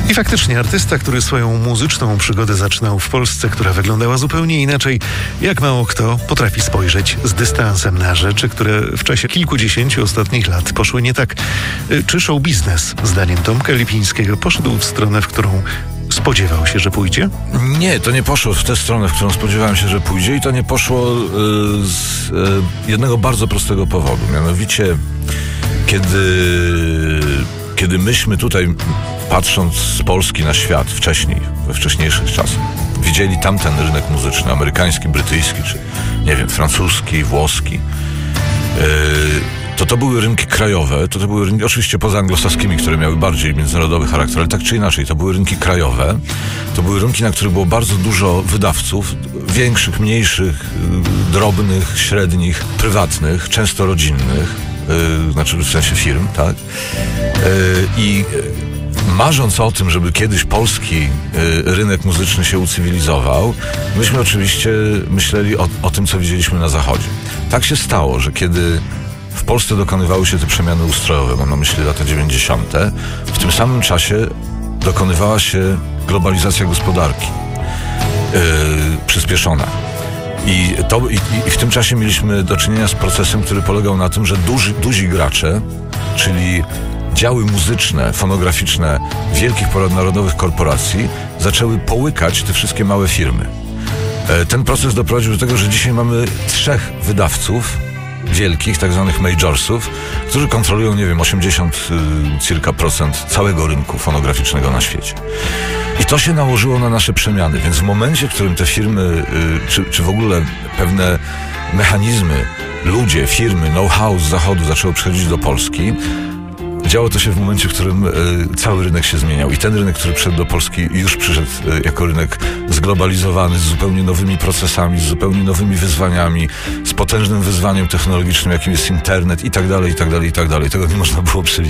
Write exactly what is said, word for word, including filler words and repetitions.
I faktycznie artysta, który swoją muzyczną przygodę zaczynał w Polsce, która wyglądała zupełnie inaczej, jak mało kto potrafi spojrzeć z dystansem na rzeczy, które w czasie kilkudziesięciu ostatnich lat poszły nie tak. Czy show biznes, zdaniem Tomka Lipińskiego, poszedł w stronę, w którą spodziewał się, że pójdzie? Nie, to nie poszło w tę stronę, w którą spodziewałem się, że pójdzie, i to nie poszło y, z y, jednego bardzo prostego powodu. Mianowicie, kiedy, kiedy myśmy tutaj, patrząc z Polski na świat wcześniej, we wcześniejszych czasach, widzieli tamten rynek muzyczny, amerykański, brytyjski, czy nie wiem, francuski, włoski, yy, to to były rynki krajowe, to to były rynki, oczywiście poza anglosaskimi, które miały bardziej międzynarodowy charakter, ale tak czy inaczej, to były rynki krajowe, to były rynki, na których było bardzo dużo wydawców, większych, mniejszych, yy, drobnych, średnich, prywatnych, często rodzinnych, yy, znaczy w sensie firm, tak? Yy, I marząc o tym, żeby kiedyś polski y, rynek muzyczny się ucywilizował, myśmy oczywiście myśleli o, o tym, co widzieliśmy na Zachodzie. Tak się stało, że kiedy w Polsce dokonywały się te przemiany ustrojowe, mam na myśli lata dziewięćdziesiąte, w tym samym czasie dokonywała się globalizacja gospodarki, yy, przyspieszona. I, to, i, I w tym czasie mieliśmy do czynienia z procesem, który polegał na tym, że duży, duzi gracze, czyli działy muzyczne, fonograficzne wielkich ponadnarodowych korporacji zaczęły połykać te wszystkie małe firmy. Ten proces doprowadził do tego, że dzisiaj mamy trzech wydawców wielkich, tak zwanych majorsów, którzy kontrolują, nie wiem, osiemdziesiąt cirka procent całego rynku fonograficznego na świecie. I to się nałożyło na nasze przemiany, więc w momencie, w którym te firmy, czy, czy w ogóle pewne mechanizmy, ludzie, firmy, know-how z Zachodu zaczęły przychodzić do Polski, działo to się w momencie, w którym y, cały rynek się zmieniał. I ten rynek, który przyszedł do Polski, już przyszedł y, jako rynek zglobalizowany, z zupełnie nowymi procesami, z zupełnie nowymi wyzwaniami, z potężnym wyzwaniem technologicznym, jakim jest internet i tak dalej, i tak dalej, i tak dalej. Tego nie można było przewidzieć.